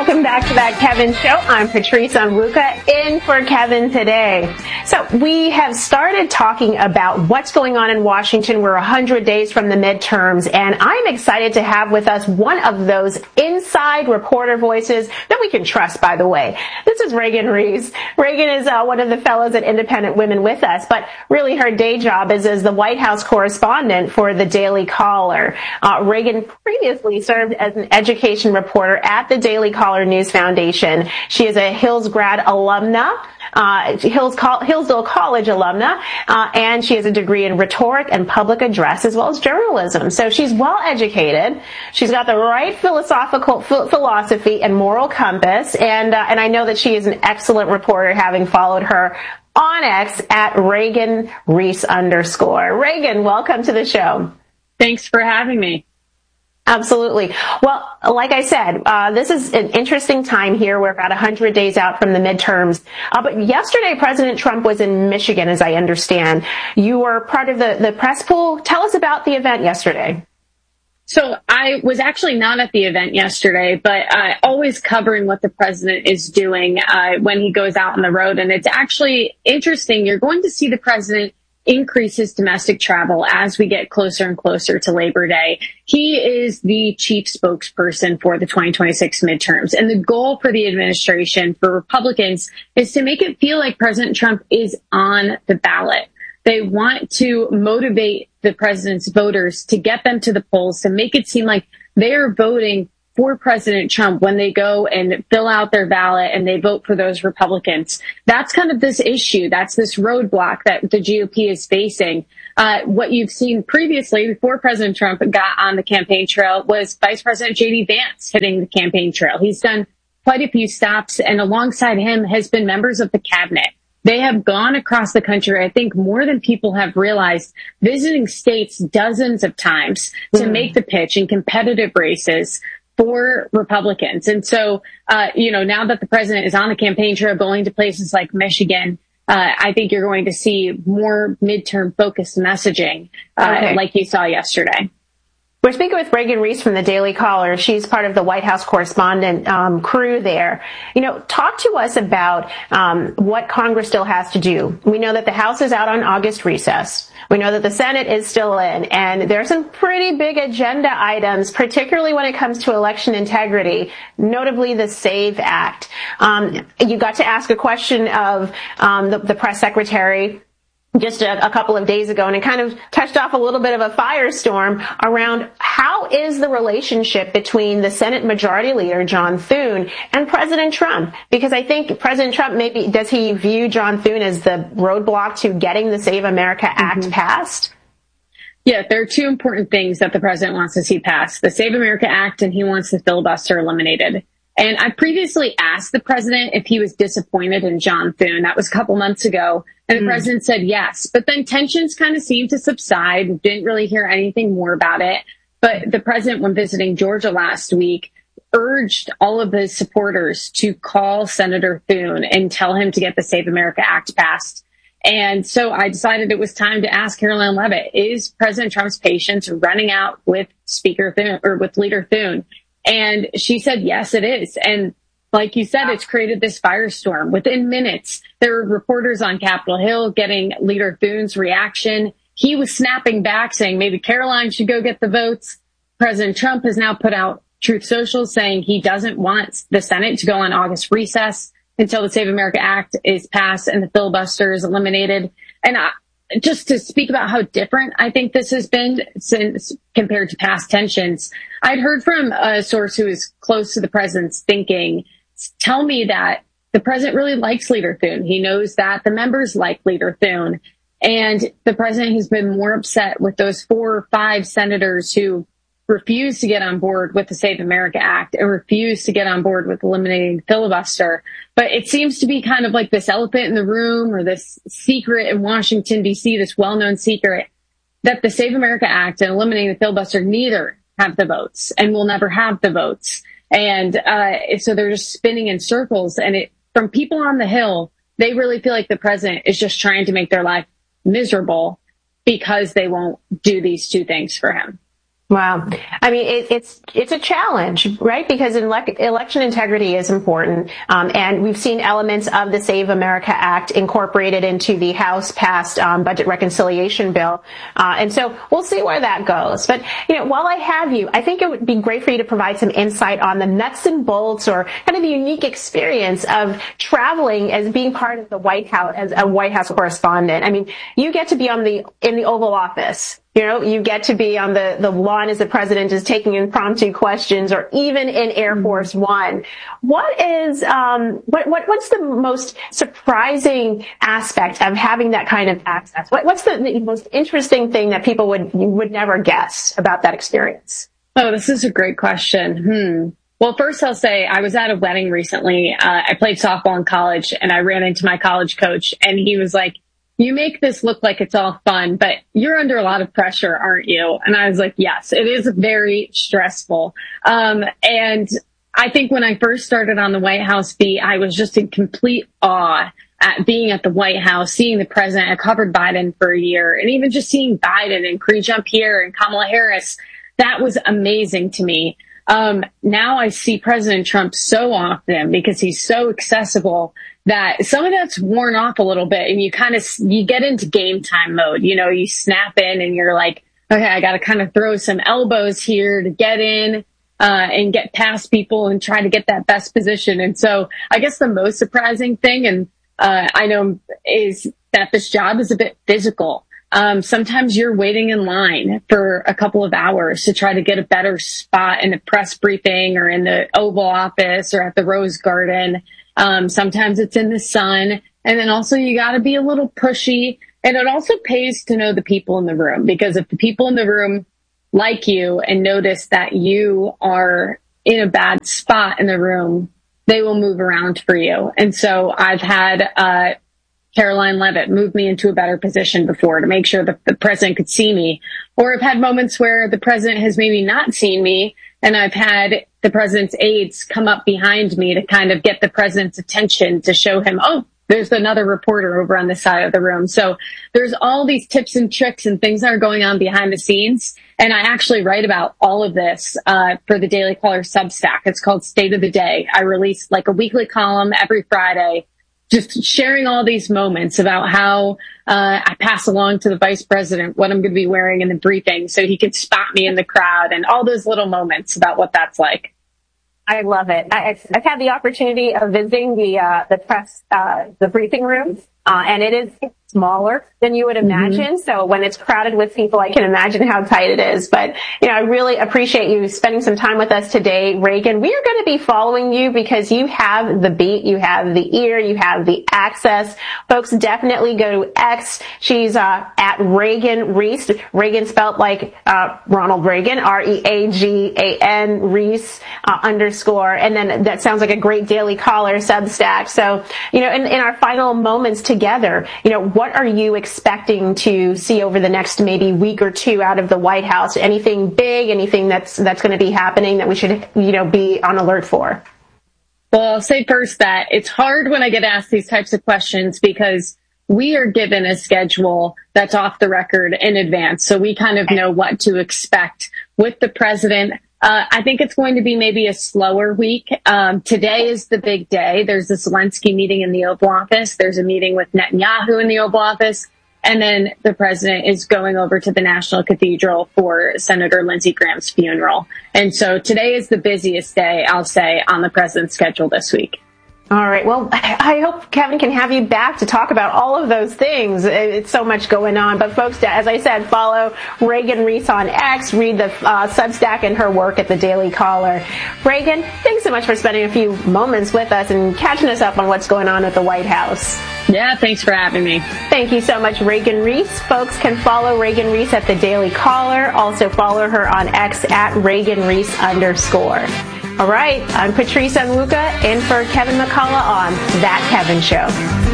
Welcome back to That Kevin Show. I'm Patrice Onwuka, in for Kevin today. So we have started talking about what's going on in Washington. We're 100 days from the midterms, and I'm excited to have with us one of those inside reporter voices that we can trust, by the way. This is Reagan Reese. Reagan is one of the fellows at Independent Women with us, but really her day job is as the White House correspondent for the Daily Caller. Reagan previously served as an education reporter at the Daily Caller News Foundation. She is a Hillsgrad alumna, Hillsdale College alumna, and she has a degree in rhetoric and public address as well as journalism. So she's well educated. She's got the right philosophy and moral compass, and I know that she is an excellent reporter, having followed her on X at Reagan Reese _. Reagan, welcome to the show. Thanks for having me. Absolutely. Well, like I said, this is an interesting time here. We're about 100 days out from the midterms. But yesterday, President Trump was in Michigan, as I understand. You were part of the press pool. Tell us about the event yesterday. So I was actually not at the event yesterday, but always covering what the president is doing when he goes out on the road. And it's actually interesting. You're going to see the president increase his domestic travel as we get closer and closer to Labor Day. He is the chief spokesperson for the 2026 midterms. And the goal for the administration, for Republicans, is to make it feel like President Trump is on the ballot. They want to motivate the president's voters to get them to the polls, to make it seem like they are voting for President Trump when they go and fill out their ballot and they vote for those Republicans. That's kind of this issue. That's this roadblock that the GOP is facing. What you've seen previously, before President Trump got on the campaign trail, was Vice President J.D. Vance hitting the campaign trail. He's done quite a few stops, and alongside him has been members of the cabinet. They have gone across the country, I think more than people have realized, visiting states dozens of times to make the pitch in competitive races for Republicans. And so, now that the president is on the campaign trail going to places like Michigan, I think you're going to see more midterm focused messaging, like you saw yesterday. We're speaking with Reagan Reese from the Daily Caller. She's part of the White House correspondent crew there. Talk to us about what Congress still has to do. We know that the House is out on August recess. We know that the Senate is still in, and there are some pretty big agenda items, particularly when it comes to election integrity, notably the SAVE Act. You got to ask a question of the press secretary just a couple of days ago, and it kind of touched off a little bit of a firestorm around how is the relationship between the Senate Majority Leader, John Thune, and President Trump? Because I think President Trump, does he view John Thune as the roadblock to getting the Save America Act passed? Yeah, there are two important things that the president wants to see passed: the Save America Act, and he wants the filibuster eliminated. And I previously asked the president if he was disappointed in John Thune. That was a couple months ago. And the president said yes. But then tensions kind of seemed to subside. Didn't really hear anything more about it. But the president, when visiting Georgia last week, urged all of his supporters to call Senator Thune and tell him to get the Save America Act passed. And so I decided it was time to ask Karoline Leavitt, is President Trump's patience running out with Speaker Thune, or with Leader Thune? And she said, yes, it is. And like you said, it's created this firestorm. Within minutes, there were reporters on Capitol Hill getting Leader Thune's reaction. He was snapping back, saying maybe Caroline should go get the votes. President Trump has now put out Truth Social saying he doesn't want the Senate to go on August recess until the Save America Act is passed and the filibuster is eliminated. And just to speak about how different I think this has been since compared to past tensions, I'd heard from a source who is close to the president's thinking tell me that the president really likes Leader Thune. He knows that the members like Leader Thune. And the president has been more upset with those 4 or 5 senators who refused to get on board with the Save America Act and refused to get on board with eliminating filibuster. But it seems to be kind of like this elephant in the room, or this secret in Washington, D.C., this well-known secret, that the Save America Act and eliminating the filibuster neither have the votes and will never have the votes. And so they're just spinning in circles. And from people on the Hill, they really feel like the president is just trying to make their life miserable because they won't do these two things for him. Wow. I mean, it's a challenge, right? Because election integrity is important. And we've seen elements of the Save America Act incorporated into the House passed budget reconciliation bill. And so we'll see where that goes. But, while I have you, I think it would be great for you to provide some insight on the nuts and bolts or kind of the unique experience of traveling as being part of the White House, as a White House correspondent. I mean, you get to be in the Oval Office. You get to be on the lawn as the president is taking impromptu questions, or even in Air Force One. What's the most surprising aspect of having that kind of access? What's the most interesting thing that people would never guess about that experience? Oh, this is a great question. Well, first I'll say I was at a wedding recently. I played softball in college, and I ran into my college coach, and he was like, "You make this look like it's all fun, but you're under a lot of pressure, aren't you?" And I was like, yes, it is very stressful. And I think when I first started on the White House beat, I was just in complete awe at being at the White House, seeing the president. I covered Biden for a year, and even just seeing Biden and Karine Jean-Pierre and Kamala Harris, that was amazing to me. Now I see President Trump so often because he's so accessible that some of that's worn off a little bit, and you get into game time mode. You snap in and you're like, okay, I got to kind of throw some elbows here to get in, and get past people and try to get that best position. And so I guess the most surprising thing, and, I know, is that this job is a bit physical. Sometimes you're waiting in line for a couple of hours to try to get a better spot in a press briefing or in the Oval Office or at the Rose Garden. Sometimes it's in the sun. And then also you got to be a little pushy. And it also pays to know the people in the room, because if the people in the room like you and notice that you are in a bad spot in the room, they will move around for you. And so I've had, Caroline Leavitt moved me into a better position before to make sure that the president could see me. Or I've had moments where the president has maybe not seen me, and I've had the president's aides come up behind me to kind of get the president's attention to show him, oh, there's another reporter over on the side of the room. So there's all these tips and tricks and things that are going on behind the scenes. And I actually write about all of this for the Daily Caller Substack. It's called State of the Day. I release like a weekly column every Friday, just sharing all these moments about how I pass along to the vice president what I'm going to be wearing in the briefing so he can spot me in the crowd, and all those little moments about what that's like. I love it. I've had the opportunity of visiting the press, the briefing room, and it is smaller than you would imagine. So when it's crowded with people, I can imagine how tight it is. But, I really appreciate you spending some time with us today, Reagan. We are going to be following you because you have the beat, you have the ear, you have the access. Folks, definitely go to X. She's at Reagan Reese. Reagan spelled like Ronald Reagan, REAGAN Reese _ and then that sounds like a great Daily Caller Substack. So, in our final moments together, what are you expecting to see over the next maybe week or two out of the White House? Anything big, anything that's going to be happening that we should, be on alert for? Well, I'll say first that it's hard when I get asked these types of questions because we are given a schedule that's off the record in advance. So we kind of know what to expect with the president. I think it's going to be maybe a slower week. Today is the big day. There's the Zelensky meeting in the Oval Office. There's a meeting with Netanyahu in the Oval Office. And then the president is going over to the National Cathedral for Senator Lindsey Graham's funeral. And so today is the busiest day, I'll say, on the president's schedule this week. All right. Well, I hope Kevin can have you back to talk about all of those things. It's so much going on. But folks, as I said, follow Reagan Reese on X, read the Substack and her work at the Daily Caller. Reagan, thanks so much for spending a few moments with us and catching us up on what's going on at the White House. Yeah, thanks for having me. Thank you so much, Reagan Reese. Folks can follow Reagan Reese at the Daily Caller. Also follow her on X at Reagan Reese _. All right, I'm Patrice Onwuka in for Kevin McCullough on That Kevin Show.